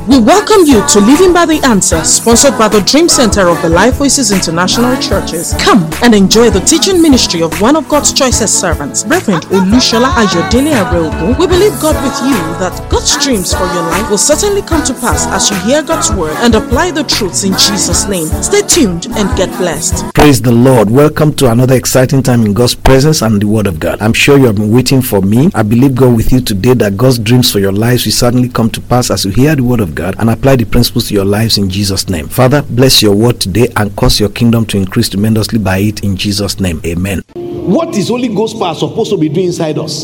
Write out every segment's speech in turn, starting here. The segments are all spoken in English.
We welcome you to Living by the Answer, sponsored by the Dream Center of the Life Voices International Churches. Come and enjoy the teaching ministry of one of God's choicest servants, Reverend Olushola Ayodele Areogun. We believe God with you that God's dreams for your life will certainly come to pass as you hear God's word and apply the truths in Jesus' name. Stay tuned and get blessed. Praise the Lord. Welcome to another exciting time in God's presence and the Word of God. I'm sure you have been waiting for me. I believe God with you today that God's dreams for your lives will certainly come to pass as you hear the Word of God and apply the principles to your lives in Jesus' name. Father, bless your word today and cause your kingdom to increase tremendously by it in Jesus' name. Amen. What is Holy Ghost power supposed to be doing inside us?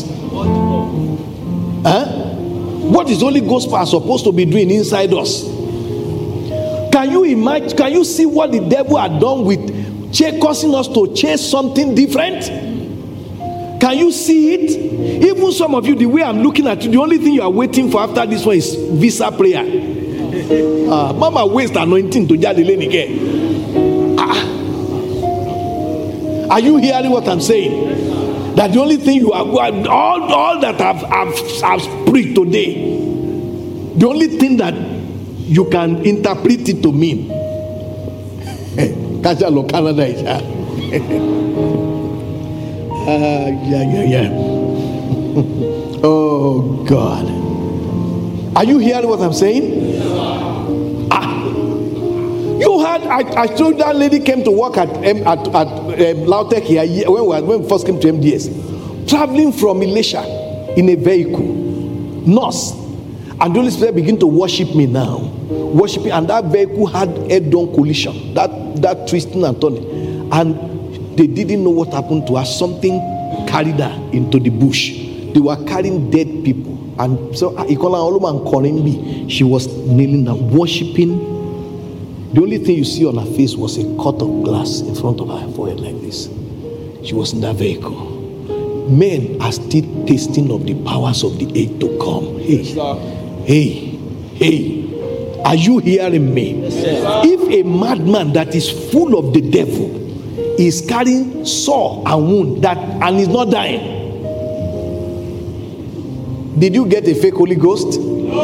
What is Holy Ghost power supposed to be doing inside us? Can you imagine? Can you see what the devil had done with causing us to chase something different? Can you see it? Even some of you, the way I'm looking at you, the only thing you are waiting for after this one is visa prayer. Mama waste anointing to Jadilene again. Are you hearing what I'm saying? That the only thing you are all that I've preached today, the only thing that you can interpret it to mean. Canada is oh God. Are you hearing what I'm saying? You heard I told that lady came to work at Lautech here when we first came to MDS, traveling from Elisha in a vehicle, nurse, and the Holy Spirit began to worship me now, worshiping, and that vehicle had head-on collision, that twisting and turning, and they didn't know what happened to her. Something carried her into the bush. They were carrying dead people, and so she was kneeling down, worshiping. The only thing you see on her face was a cut of glass in front of her forehead like this. She was in that vehicle. Men are still tasting of the powers of the age to come. Hey, are you hearing me? If a madman that is full of the devil is carrying sore and wound and is not dying, did you get a fake Holy Ghost?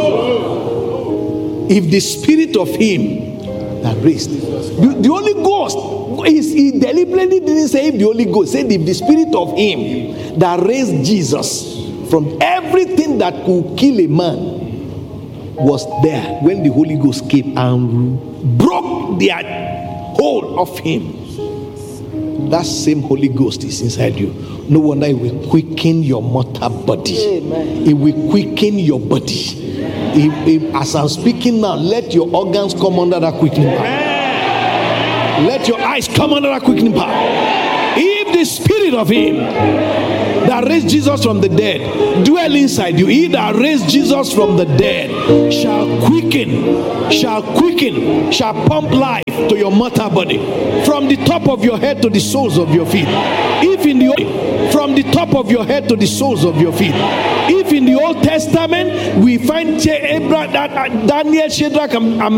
If the spirit of him that raised the Holy Ghost, he deliberately didn't say if the Holy Ghost, said if the spirit of him that raised Jesus from everything that could kill a man was there when the Holy Ghost came and broke the hold of him. That same Holy Ghost is inside you. No wonder it will quicken your mortal body. Amen. It will quicken your body. As I'm speaking now, let your organs come under that quickening power. Let your eyes come under that quickening power. If the spirit of him that raised Jesus from the dead dwell inside you, he that raised Jesus from the dead shall pump life to your mortal body, from the top of your head to the soles of your feet. From the top of your head to the soles of your feet. If in the Old Testament we find Daniel, Shadrach, and